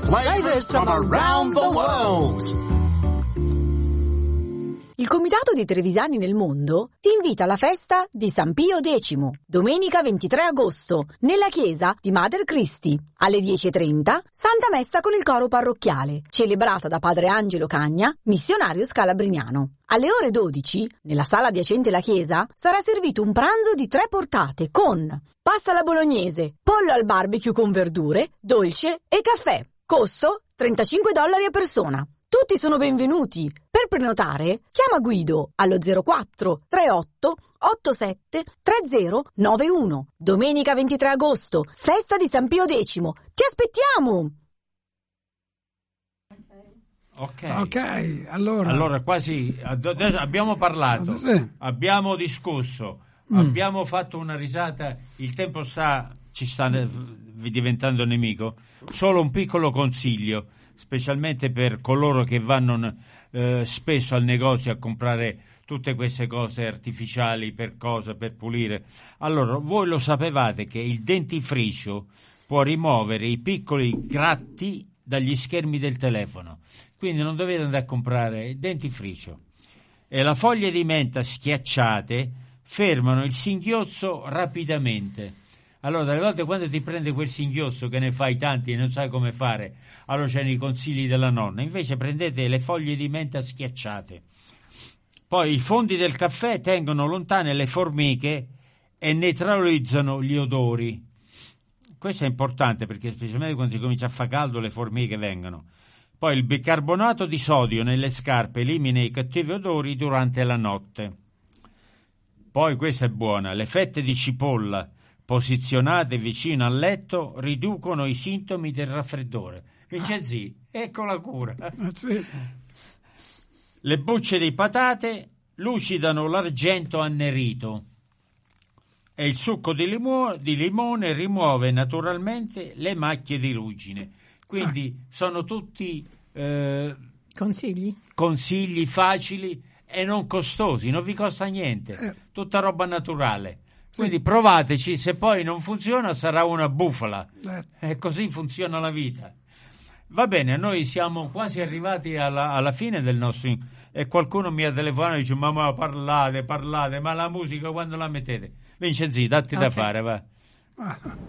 Flavors from around the world. Il Comitato di Trevisani nel Mondo ti invita alla festa di San Pio X, domenica 23 agosto, nella chiesa di Mater Christi. Alle 10:30, Santa Messa con il coro parrocchiale, celebrata da Padre Angelo Cagna, missionario scalabriniano. Alle ore 12, nella sala adiacente alla chiesa, sarà servito un pranzo di 3 portate con pasta alla bolognese, pollo al barbecue con verdure, dolce e caffè. Costo $35 a persona. Tutti sono benvenuti. Per prenotare, chiama Guido allo 04 38 87 3091. Domenica 23 agosto, festa di San Pio X. Ti aspettiamo! Ok, allora quasi adesso abbiamo parlato, abbiamo discusso, abbiamo fatto una risata, il tempo ci sta diventando nemico. Solo un piccolo consiglio, specialmente per coloro che vanno spesso al negozio a comprare tutte queste cose artificiali per pulire. Allora, voi lo sapevate che il dentifricio può rimuovere i piccoli gratti dagli schermi del telefono, quindi non dovete andare a comprare il dentifricio. E le foglie di menta schiacciate fermano il singhiozzo rapidamente. Allora, delle volte quando ti prende quel singhiozzo che ne fai tanti e non sai come fare, allora c'erano i consigli della nonna. Invece prendete le foglie di menta schiacciate. Poi i fondi del caffè tengono lontane le formiche e neutralizzano gli odori. Questo è importante perché specialmente quando si comincia a fare caldo le formiche vengono. Poi il bicarbonato di sodio nelle scarpe elimina i cattivi odori durante la notte. Poi questa è buona, le fette di cipolla posizionate vicino al letto riducono i sintomi del raffreddore. Vincenzi, ecco la cura. Le bucce di patate lucidano l'argento annerito e il succo di limone rimuove naturalmente le macchie di ruggine. Quindi sono tutti consigli facili e non costosi, non vi costa niente, tutta roba naturale. Quindi provateci, se poi non funziona sarà una bufala. E così funziona la vita. Va bene, noi siamo quasi arrivati alla fine del nostro... E qualcuno mi ha telefonato e dice: mamma, parlate, ma la musica quando la mettete? Vincenzi, datti da fare, va.